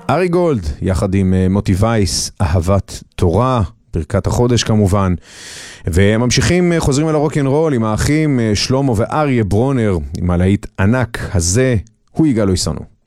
ארי גולד, יחד עם מוטי וייס, אהבת תורה, ברכת החודש כמובן. וממשיכים, חוזרים אל הרוק'נ'רול עם האחים שלמה ואריה ברונר, עם הלהיט ענק הזה, הוא יגאל אויסנו.